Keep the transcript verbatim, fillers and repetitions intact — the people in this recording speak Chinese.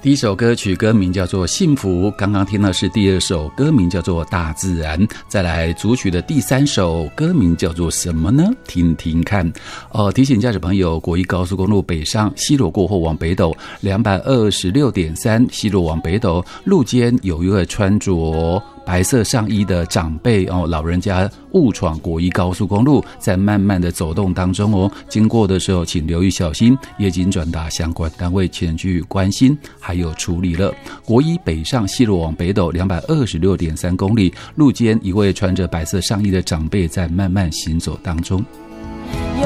第一首歌曲歌名叫做《幸福》，刚刚听的是第二首歌名叫做《大自然》，再来组曲的第三首歌名叫做什么呢？听听看。呃，提醒驾驶朋友，国一高速公路北上西螺过后往北斗两百二十六点三，西螺往北斗路肩有一位穿着白色上衣的长辈哦，老人家误闯国一高速公路，在慢慢的走动当中哦，经过的时候请留意小心，也请转达相关单位前去关心还有处理了。国一北上西螺往北斗两百二十六点三公里，路肩一位穿着白色上衣的长辈在慢慢行走当中。